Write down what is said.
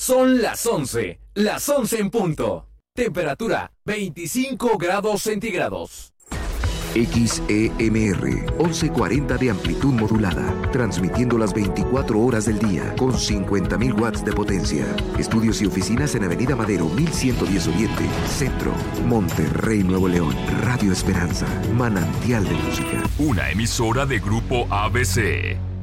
Son las 11 en punto. Temperatura 25 grados centígrados. XEMR 1140 de amplitud modulada, transmitiendo las 24 horas del día con 50.000 watts de potencia. Estudios y oficinas en Avenida Madero 1110 Oriente, Centro, Monterrey, Nuevo León. Radio Esperanza, manantial de música. Una emisora de Grupo ABC.